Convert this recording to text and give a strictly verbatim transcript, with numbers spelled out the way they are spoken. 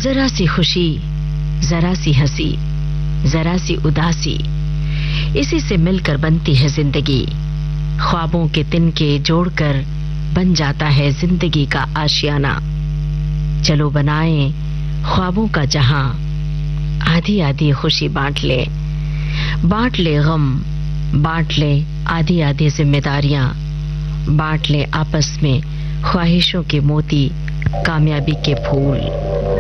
जरा सी खुशी, जरा सी हंसी, जरा सी उदासी, इसी से मिलकर बनती है जिंदगी। ख्वाबों के तिनके जोड़कर बन जाता है जिंदगी का आशियाना। चलो बनाएं ख्वाबों का जहां, आधी आधी खुशी बांट ले, बांट ले गम, बांट ले आधी आधी जिम्मेदारियां, बांट ले आपस में ख्वाहिशों के मोती, कामयाबी के फूल।